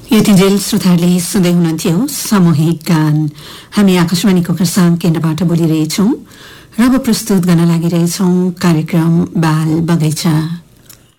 यतिन्जेल श्रोताहरूले सुन्दै हुनुहुन्थ्यो सामूहिक गान। हामी आकाशवाणीको खरसाङ केन्द्रबाट बोलिरहेछौं र अब प्रस्तुत गर्न लागिरहेछौं कार्यक्रम बाल बगैँचा।